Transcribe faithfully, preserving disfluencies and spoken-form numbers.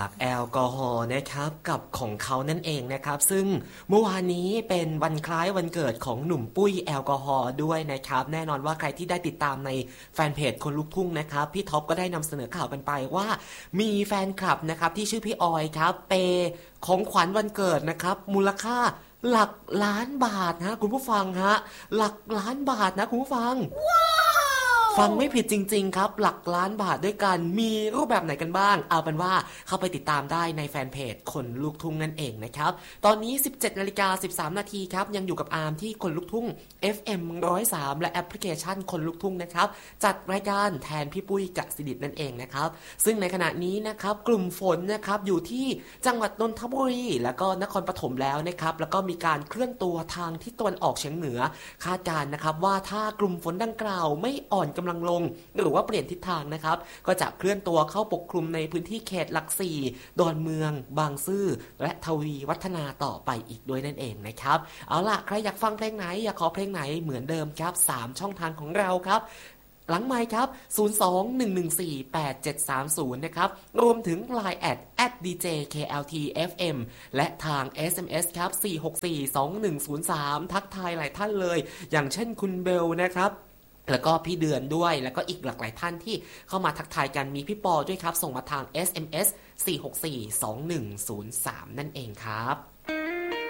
จากแอลกอฮอล์นะครับกับของเขานั่นเองนะครับซึ่งเมื่อวานนี้เป็นวันคล้ายวันเกิดของหนุ่มปุ้ยแอลกอฮอล์ด้วยนะครับแน่นอนว่าใครที่ได้ติดตามในแฟนเพจคนลุกทุ่งนะครับพี่ท็อปก็ได้นำเสนอข่าวกันไปว่ามีแฟนคลับนะครับที่ชื่อพี่ออยครับเปย์ของขวัญวันเกิดนะครับมูลค่าหลักล้านบาทนะคุณผู้ฟังฮะหลักล้านบาทนะคุณผู้ฟังฟังไม่ผิดจริงๆครับหลักล้านบาทด้วยกันมีรูปแบบไหนกันบ้างเอาเป็นว่าเข้าไปติดตามได้ในแฟนเพจคนลูกทุ่งนั่นเองนะครับตอนนี้ สิบเจ็ดนาฬิกาสิบสามนาทีครับยังอยู่กับอาร์มที่คนลูกทุ่ง เอฟ เอ็ม หนึ่งร้อยสาม และแอปพลิเคชันคนลูกทุ่งนะครับจัดรายการแทนพี่ปุ้ยกสิดิษฐ์นั่นเองนะครับซึ่งในขณะนี้นะครับกลุ่มฝนนะครับอยู่ที่จังหวัดนนทบุรีแล้วก็นครปฐมแล้วนะครับแล้วก็มีการเคลื่อนตัวทางทิศตะวันออกเฉียงเหนือคาดการณ์นะครับว่าถ้ากลุ่มฝนดังกล่าวไม่อ่อนกำลังลงหรือว่าเปลี่ยนทิศทางนะครับก็จะเคลื่อนตัวเข้าปกคลุมในพื้นที่เขตหลักสี่ดอนเมืองบางซื่อและทวีวัฒนาต่อไปอีกด้วยนั่นเองนะครับเอาล่ะใครอยากฟังเพลงไหนอยากขอเพลงไหนเหมือนเดิมครับสามช่องทางของเราครับหลังไมค์ครับศูนย์ สอง หนึ่ง หนึ่ง สี่ แปด เจ็ด สาม ศูนย์นะครับรวมถึง ไลน์ แอท แอท ดี เจ เค แอล ที เอฟ เอ็ม และทาง เอส เอ็ม เอส ครับสี่ หก สี่ สอง หนึ่ง ศูนย์ สาม ทักทายหลายท่านเลยอย่างเช่นคุณเบลนะครับแล้วก็พี่เดือนด้วยแล้วก็อีกหลากหลายท่านที่เข้ามาทักทายกันมีพี่ปอด้วยครับส่งมาทาง เอส เอ็ม เอส สี่ หก สี่ สอง หนึ่ง ศูนย์ สาม นั่นเองครับ